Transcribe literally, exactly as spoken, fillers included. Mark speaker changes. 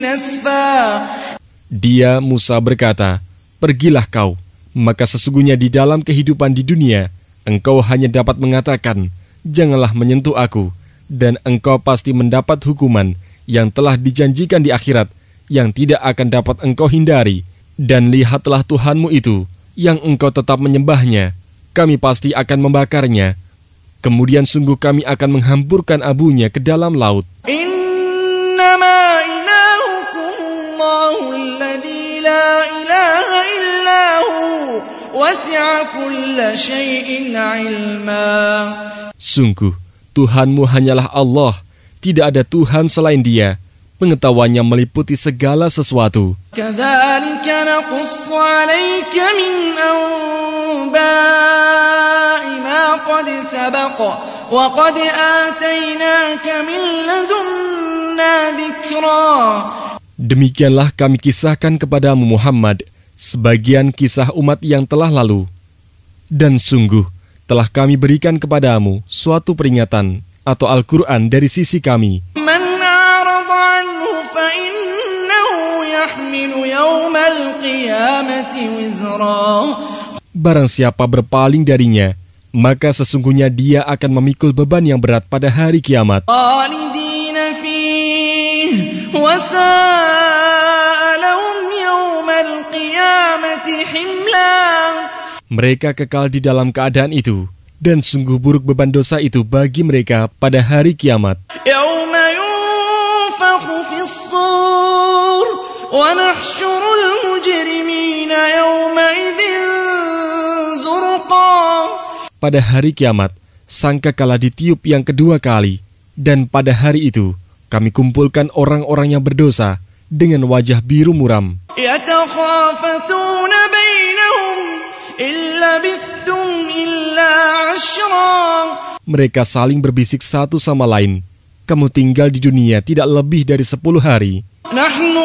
Speaker 1: Dia, Musa, berkata, "Pergilah kau, maka sesungguhnya di dalam kehidupan di dunia, engkau hanya dapat mengatakan, 'Janganlah menyentuh aku,' dan engkau pasti mendapat hukuman yang telah dijanjikan di akhirat, yang tidak akan dapat engkau hindari. Dan lihatlah Tuhanmu itu, yang engkau tetap menyembahnya, kami pasti akan membakarnya. Kemudian sungguh kami akan menghampurkan abunya ke dalam laut."
Speaker 2: Innama ilahukumullahu alladzi la ilaha illahu wasi'a kulla syai'in ilma.
Speaker 1: Sungguh, Tuhanmu hanyalah Allah, tidak ada Tuhan selain Dia. Pengetahuannya meliputi segala sesuatu.
Speaker 2: Kadzalika naqussu 'alaika min anba'i ma qad sabaqa wa qad atainaka min ladunna dzikra.
Speaker 1: Demikianlah kami kisahkan kepadamu Muhammad sebagian kisah umat yang telah lalu. Dan sungguh telah kami berikan kepadamu suatu peringatan atau Al-Quran dari sisi kami. Barang siapa berpaling darinya, maka sesungguhnya dia akan memikul beban yang berat pada hari kiamat. Mereka kekal di dalam keadaan itu, dan sungguh buruk beban dosa itu bagi mereka pada hari kiamat. Pada hari kiamat, sangkakala ditiup yang kedua kali, dan pada hari itu kami kumpulkan orang-orang yang berdosa dengan wajah biru muram. Mereka saling berbisik satu sama lain, "Kamu tinggal di dunia tidak lebih dari sepuluh hari."